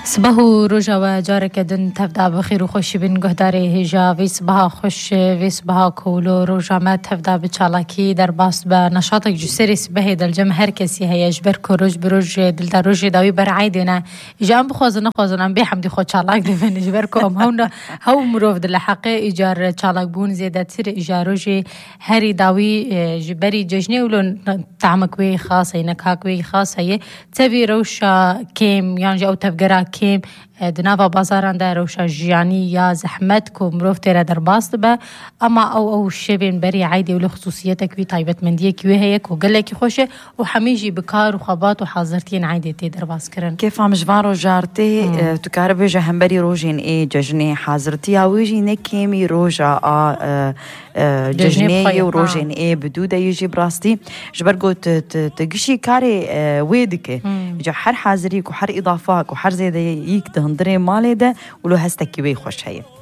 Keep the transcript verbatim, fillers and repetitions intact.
صباحو روجا و جارك دن تفدا بخير وخوش بن گهداری هجا وی صباح خوش وی صباح کولو روجا ما تفدا بچالاکی در باست با نشاطك جسری صباحی دل جمع هر کسی هیج بر کروج بروج دل در روج داوی بر عیدنا جام بخوازن خوازن بی حمدی خود چالاک دیفن جبر کوم هون هو مروف دل حقه ایجار چالاک بون زیاده تر ایجاروج هری داوی جبری جشنی ولو تعمق وی خاص هی نکاک وی خاص هی تبی روشا کیم یعنی او تفجرا كيم دنافا بازاران دا روشا جياني يا زحمت كو مروف تيرا در باست با اما او او شبين بري عادي ولو خصوصيتك وي طيبت من ديك وي هيك وقلك خوشه وحميجي بكار وخبات وحاضرتين عادي تي در باس كرن كيف عم جوارو جارتي تكاربي جهنبري روجين اي ججني حاضرتي اويجي نكيمي روجا ا ججني وروجين اي بدوده يجي براستي جبرغو تقشي كاري ويدك جو حر حاضريك وحر اضافاك وحر زيده يك دهندري مالي ده ولو هستكي وي خوش هي